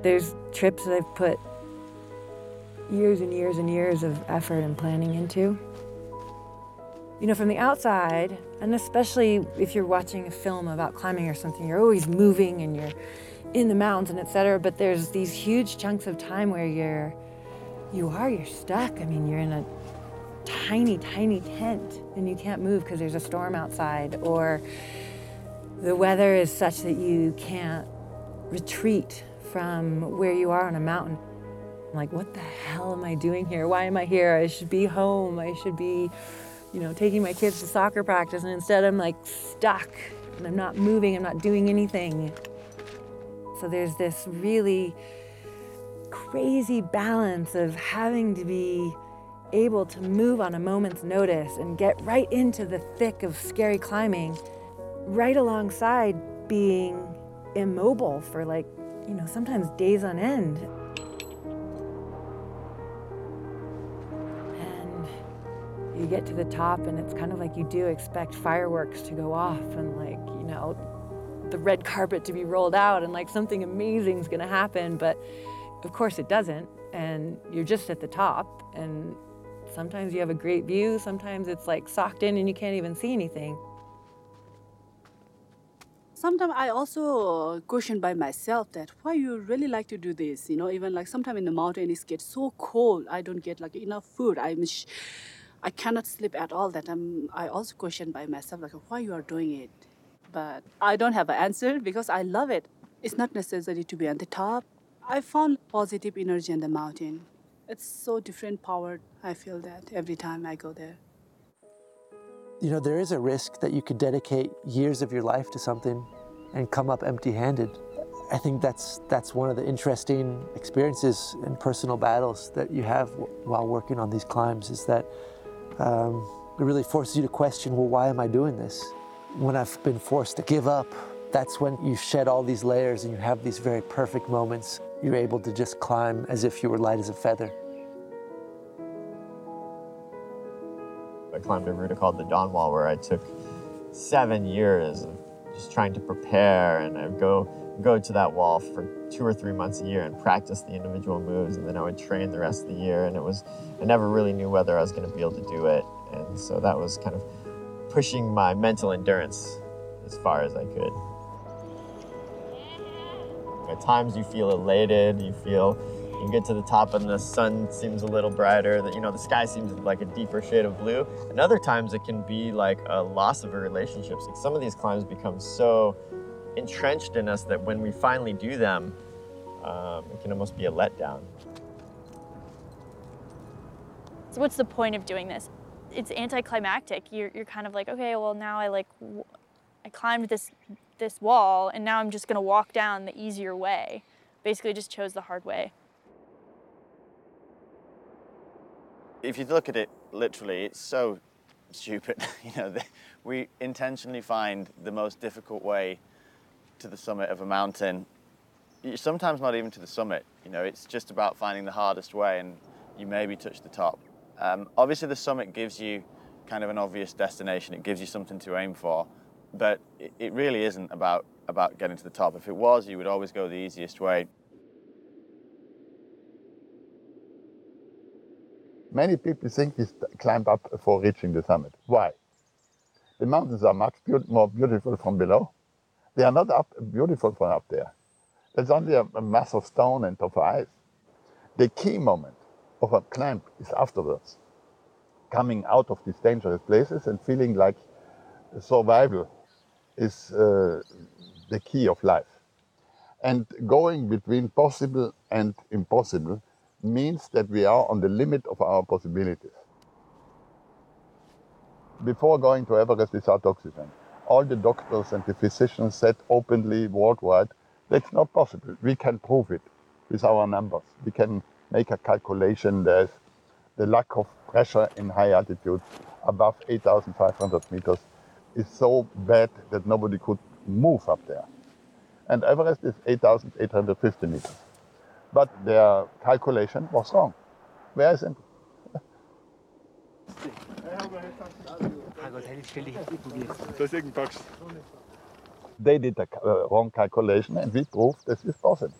There's trips that I've put years and years and years of effort and planning into. You know, from the outside, and especially if you're watching a film about climbing or something, you're always moving and you're in the mountains and etc. But there's these huge chunks of time where you're stuck. I mean, you're in a tiny, tiny tent and you can't move because there's a storm outside, or the weather is such that you can't retreat from where you are on a mountain. I'm like, what the hell am I doing here? Why am I here? I should be home. I should be, you know, taking my kids to soccer practice, and instead I'm like stuck and I'm not moving, I'm not doing anything. So there's this really crazy balance of having to be able to move on a moment's notice and get right into the thick of scary climbing, right alongside being immobile for, like, you know, sometimes days on end. And you get to the top and it's kind of like you do expect fireworks to go off and, like, you know, the red carpet to be rolled out and like something amazing is gonna happen, but of course it doesn't, and you're just at the top, and sometimes you have a great view, sometimes it's like socked in and you can't even see anything. Sometimes I also question by myself that why you really like to do this, you know, even like sometimes in the mountain it gets so cold, I don't get like enough food, I cannot sleep at all. That I also question by myself like why you are doing it, but I don't have an answer because I love it. It's not necessary to be on the top. I found positive energy in the mountain. It's so different powered. I feel that every time I go there. You know, there is a risk that you could dedicate years of your life to something and come up empty-handed. I think that's one of the interesting experiences and personal battles that you have while working on these climbs, is that it really forces you to question, well, why am I doing this? When I've been forced to give up, that's when you shed all these layers and you have these very perfect moments. You're able to just climb as if you were light as a feather. I climbed a route called the Dawn Wall, where I took 7 years of just trying to prepare, and I'd go to that wall for 2 or 3 months a year and practice the individual moves, and then I would train the rest of the year, and I never really knew whether I was going to be able to do it, and so that was kind of pushing my mental endurance as far as I could. At times you feel elated, you get to the top and the sun seems a little brighter, the sky seems like a deeper shade of blue. And other times it can be like a loss of a relationship. Some of these climbs become so entrenched in us that when we finally do them, it can almost be a letdown. So what's the point of doing this? It's anticlimactic. You're kind of like, okay, well now I climbed this wall and now I'm just gonna walk down the easier way. Basically just chose the hard way. If you look at it literally, it's so stupid. We intentionally find the most difficult way to the summit of a mountain. Sometimes not even to the summit. It's just about finding the hardest way, and you maybe touch the top. Obviously, the summit gives you kind of an obvious destination. It gives you something to aim for, but it really isn't about getting to the top. If it was, you would always go the easiest way. Many people think we climb up for reaching the summit. Why? The mountains are much more beautiful from below. They are not beautiful from up there. There's only a mass of stone and of ice. The key moment of a climb is afterwards. Coming out of these dangerous places and feeling like survival is the key of life. And going between possible and impossible means that we are on the limit of our possibilities. Before going to Everest without oxygen, all the doctors and the physicians said openly worldwide, that's not possible. We can prove it with our numbers. We can make a calculation. There's the lack of pressure in high altitude above 8,500 meters is so bad that nobody could move up there. And Everest is 8,850 meters. But their calculation was wrong. Very simple. They did a wrong calculation, and we proved this is possible.